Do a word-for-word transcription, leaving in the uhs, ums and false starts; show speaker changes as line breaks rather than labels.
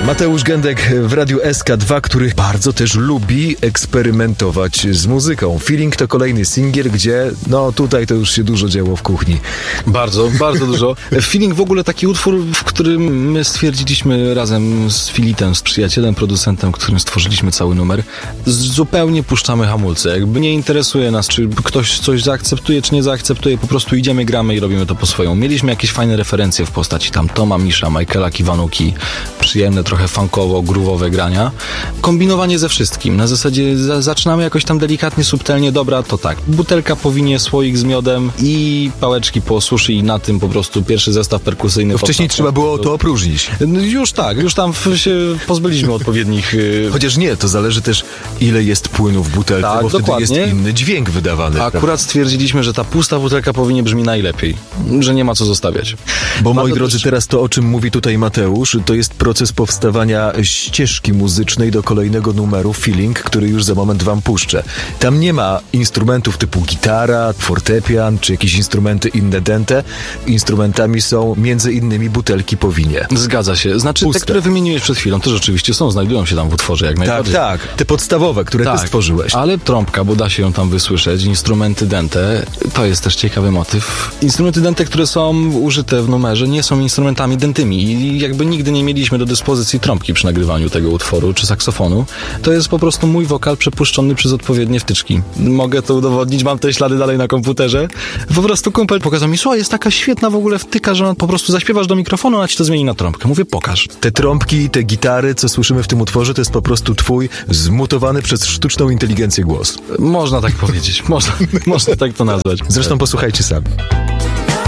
Mateusz Gędek w Radiu S K dwa, który bardzo też lubi eksperymentować z muzyką. Feeling to kolejny singiel, gdzie no tutaj to już się dużo działo w kuchni.
Bardzo, bardzo dużo. Feeling w ogóle taki utwór, w którym my stwierdziliśmy razem z Filitem, z przyjacielem, producentem, którym stworzyliśmy cały numer, zupełnie puszczamy hamulce. Jakby nie interesuje nas, czy ktoś coś zaakceptuje, czy nie zaakceptuje, po prostu idziemy, gramy i robimy to po swojemu. Mieliśmy jakieś fajne referencje w postaci tam Toma Misza, Michaela Kiwanuki, przyjemne, trochę funkowo, groove'owe grania. Kombinowanie ze wszystkim. Na zasadzie za, zaczynamy jakoś tam delikatnie, subtelnie, dobra, to tak. Butelka powinie, słoik z miodem i pałeczki po sushi i na tym po prostu pierwszy zestaw perkusyjny.
To wcześniej trzeba było to opróżnić.
No już tak, już tam się pozbyliśmy odpowiednich...
Chociaż nie, to zależy też ile jest płynu w butelce,
tak,
bo
dokładnie.
wtedy jest inny dźwięk wydawany.
Akurat
prawda?
stwierdziliśmy, że ta pusta butelka powinien brzmi najlepiej, że nie ma co zostawiać.
Bo moi
to
drodzy,
też...
teraz to, o czym mówi tutaj Mateusz, to jest proces powstawania ścieżki muzycznej do kolejnego numeru Feeling, który już za moment wam puszczę. Tam nie ma instrumentów typu gitara, fortepian, czy jakieś instrumenty inne dęte. Instrumentami są między innymi butelki po winie.
Zgadza się. Znaczy
Puste.
te, które wymieniłeś przed chwilą, to rzeczywiście są, znajdują się tam w utworze jak
Tak,
najbardziej.
tak. Te podstawowe, które
tak,
ty stworzyłeś.
Ale trąbka, bo da się ją tam wysłyszeć, instrumenty dęte, to jest też ciekawy motyw. Instrumenty dęte, które są użyte w numerze, nie są instrumentami dętymi i jakby nigdy nie mieliśmy do dyspozycji trąbki przy nagrywaniu tego utworu, czy saksofonu. To jest po prostu mój wokal przepuszczony przez odpowiednie wtyczki. Mogę to udowodnić, mam te ślady dalej na komputerze. Po prostu kumpel pokazał mi, słuchaj, jest taka świetna w ogóle wtyka, że po prostu zaśpiewasz do mikrofonu, ona ci to zmieni na trąbkę. Mówię, pokaż.
Te trąbki, te gitary, co słyszymy w tym utworze, to jest po prostu twój zmutowany przez sztuczną inteligencję głos.
Można tak powiedzieć. Można, można tak to nazwać.
Zresztą posłuchajcie sami.